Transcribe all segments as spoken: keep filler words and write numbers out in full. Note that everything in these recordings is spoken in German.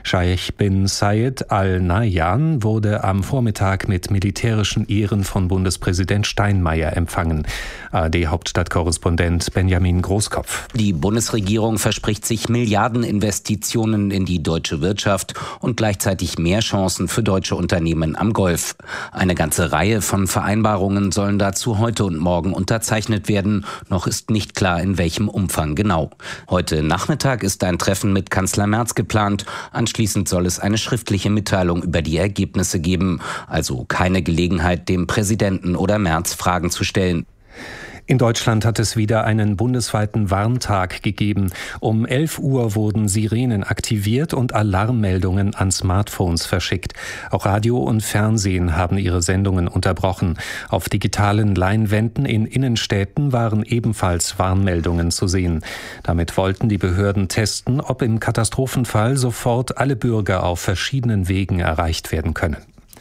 Scheich bin Zayed Al Nahyan wurde am Vormittag mit militärischen Ehren von Bundespräsident Steinmeier empfangen. A R D-Hauptstadtkorrespondent Benjamin Großkopf. Die Bundesregierung verspricht sich Milliardeninvestitionen in die deutsche Wirtschaft und gleichzeitig mehr Chancen für deutsche Unternehmen am Golf. Eine ganze Reihe von Vereinbarungen sollen dazu heute und morgen unterzeichnet werden. Noch ist nicht klar, in welchem Umfang genau. Heute Nachmittag ist ein Treffen mit Kanzler Merz geplant. Anschließend soll es eine schriftliche Mitteilung über die Ergebnisse geben. Also keine Gelegenheit, dem Präsidenten oder Merz Fragen zu stellen. In Deutschland hat es wieder einen bundesweiten Warntag gegeben. Um elf Uhr wurden Sirenen aktiviert und Alarmmeldungen an Smartphones verschickt. Auch Radio und Fernsehen haben ihre Sendungen unterbrochen. Auf digitalen Leinwänden in Innenstädten waren ebenfalls Warnmeldungen zu sehen. Damit wollten die Behörden testen, ob im Katastrophenfall sofort alle Bürger auf verschiedenen Wegen erreicht werden können.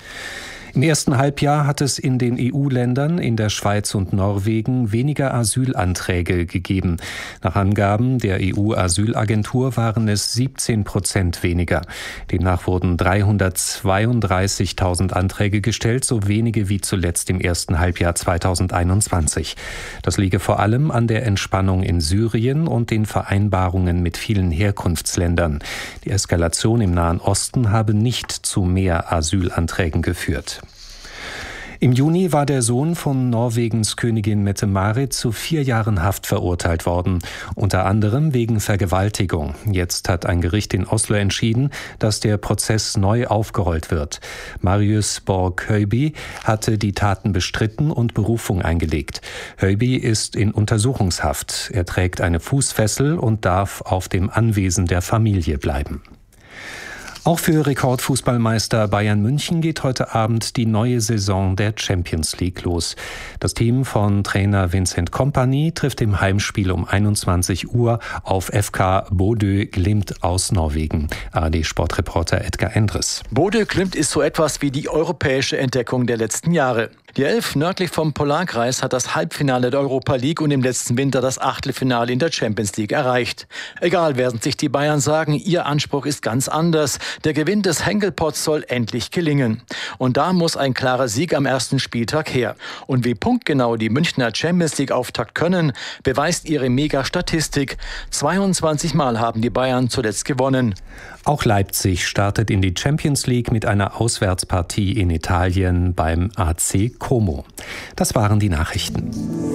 Im ersten Halbjahr hat es in den E U-Ländern, in der Schweiz und Norwegen weniger Asylanträge gegeben. Nach Angaben der E U-Asylagentur waren es siebzehn Prozent weniger. Demnach wurden dreihundertzweiunddreißigtausend Anträge gestellt, so wenige wie zuletzt im ersten Halbjahr zweitausendeinundzwanzig. Das liege vor allem an der Entspannung in Syrien und den Vereinbarungen mit vielen Herkunftsländern. Die Eskalation im Nahen Osten habe nicht zu mehr Asylanträgen geführt. Im Juni war der Sohn von Norwegens Königin Mette-Marit zu vier Jahren Haft verurteilt worden, unter anderem wegen Vergewaltigung. Jetzt hat ein Gericht in Oslo entschieden, dass der Prozess neu aufgerollt wird. Marius Borg-Høiby hatte die Taten bestritten und Berufung eingelegt. Høiby ist in Untersuchungshaft. Er trägt eine Fußfessel und darf auf dem Anwesen der Familie bleiben. Auch für Rekordfußballmeister Bayern München geht heute Abend die neue Saison der Champions League los. Das Team von Trainer Vincent Kompany trifft im Heimspiel um einundzwanzig Uhr auf F K Bodø Glimt aus Norwegen. A R D-Sportreporter Edgar Endres. Bodø Glimt ist so etwas wie die europäische Entdeckung der letzten Jahre. Die Elf nördlich vom Polarkreis hat das Halbfinale der Europa League und im letzten Winter das Achtelfinale in der Champions League erreicht. Egal, werden sich die Bayern sagen, ihr Anspruch ist ganz anders. Der Gewinn des Henkelpots soll endlich gelingen. Und da muss ein klarer Sieg am ersten Spieltag her. Und wie punktgenau die Münchner Champions League Auftakt können, beweist ihre Mega-Statistik. zweiundzwanzig Mal haben die Bayern zuletzt gewonnen. Auch Leipzig startet in die Champions League mit einer Auswärtspartie in Italien beim A C Como. Das waren die Nachrichten.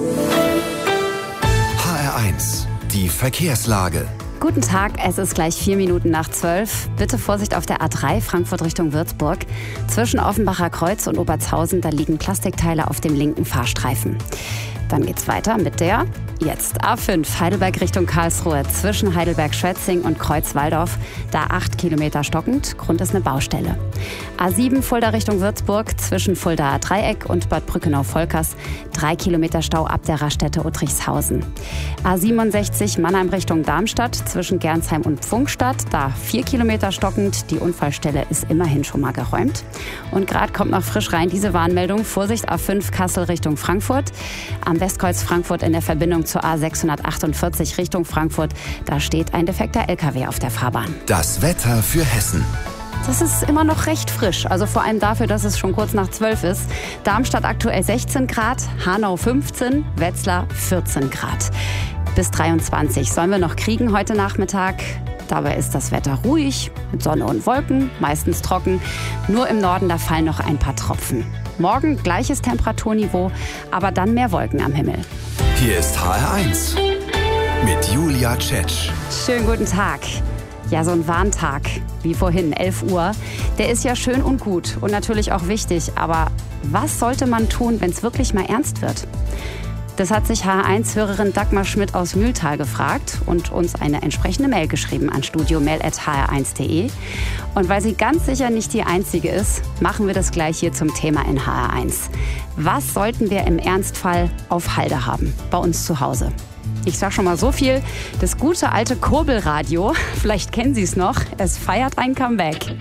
H R eins, die Verkehrslage. Guten Tag, es ist gleich vier Minuten nach zwölf. Bitte Vorsicht auf der A drei Frankfurt Richtung Würzburg. Zwischen Offenbacher Kreuz und Obertshausen, da liegen Plastikteile auf dem linken Fahrstreifen. Dann geht's weiter mit der jetzt A fünf Heidelberg Richtung Karlsruhe. Zwischen Heidelberg-Schwetzing und Kreuz-Walldorf, da acht Kilometer stockend. Grund ist eine Baustelle. A sieben Fulda Richtung Würzburg. Zwischen Fuldaer Dreieck und Bad Brückenau-Volkers. drei Kilometer Stau ab der Raststätte Uttrichshausen. A siebenundsechzig Mannheim Richtung Darmstadt. Zwischen Gernsheim und Pfungstadt. Da vier Kilometer stockend. Die Unfallstelle ist immerhin schon mal geräumt. Und gerade kommt noch frisch rein diese Warnmeldung. Vorsicht, A fünf Kassel Richtung Frankfurt. Am Westkreuz Frankfurt in der Verbindung zur A sechshundertachtundvierzig Richtung Frankfurt. Da steht ein defekter L K W auf der Fahrbahn. Das Wetter für Hessen. Das ist immer noch recht frisch, also vor allem dafür, dass es schon kurz nach zwölf ist. Darmstadt aktuell sechzehn Grad, Hanau fünfzehn, Wetzlar vierzehn Grad. Bis dreiundzwanzig sollen wir noch kriegen heute Nachmittag. Dabei ist das Wetter ruhig, mit Sonne und Wolken, meistens trocken. Nur im Norden, da fallen noch ein paar Tropfen. Morgen gleiches Temperaturniveau, aber dann mehr Wolken am Himmel. Hier ist H R eins mit Julia Tschetsch. Schönen guten Tag. Ja, so ein Warntag, wie vorhin, elf Uhr, der ist ja schön und gut und natürlich auch wichtig. Aber was sollte man tun, wenn es wirklich mal ernst wird? Das hat sich H R eins-Hörerin Dagmar Schmidt aus Mühltal gefragt und uns eine entsprechende Mail geschrieben an studiomail at h r eins punkt de. Und weil sie ganz sicher nicht die Einzige ist, machen wir das gleich hier zum Thema in H R eins. Was sollten wir im Ernstfall auf Halde haben, bei uns zu Hause? Ich sag schon mal so viel, das gute alte Kurbelradio, vielleicht kennen Sie es noch, es feiert ein Comeback.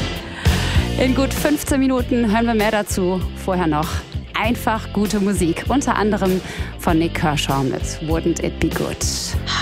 In gut fünfzehn Minuten hören wir mehr dazu, vorher noch einfach gute Musik, unter anderem von Nick Kershaw mit Wouldn't It Be Good.